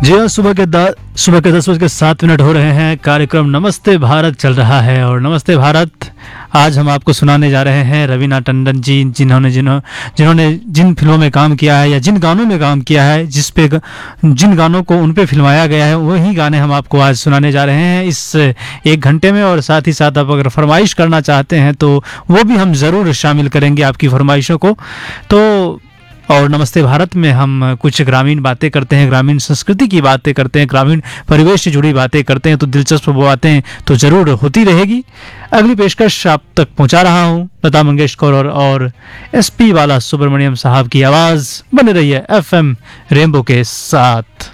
जी हाँ, सुबह के 10:07 हो रहे हैं। कार्यक्रम नमस्ते भारत चल रहा है और नमस्ते भारत आज हम आपको सुनाने जा रहे हैं रवीना टंडन जी, जिन्होंने जिन फिल्मों में काम किया है या जिन गानों में काम किया है, जिन गानों को उन पे फिल्माया गया है, वही गाने हम आपको आज सुनाने जा रहे हैं इस 1 घंटे में। और साथ ही साथ आप अगर फरमाइश करना चाहते हैं तो वो भी हम ज़रूर शामिल करेंगे आपकी फरमाइशों को। तो और नमस्ते भारत में हम कुछ ग्रामीण बातें करते हैं, ग्रामीण संस्कृति की बातें करते हैं, ग्रामीण परिवेश से जुड़ी बातें करते हैं। तो दिलचस्प बातें तो जरूर होती रहेगी। अगली पेशकश आप तक पहुंचा रहा हूं लता मंगेशकर और SP बाला सुब्रमण्यम साहब की आवाज। बने रहिए FM रेनबो के साथ।